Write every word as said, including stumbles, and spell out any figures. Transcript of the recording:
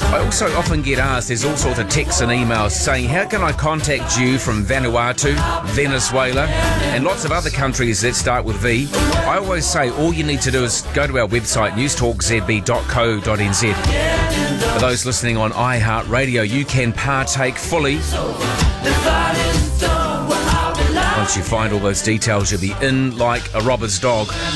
I also often get asked, there's all sorts of texts and emails saying, how can I contact you from Vanuatu, Venezuela, and lots of other countries that start with V? I always say all you need to do is go to our website, newstalk z b dot co dot n z. For those listening on iHeartRadio, you can partake fully. Once you find all those details, you'll be in like a robber's dog.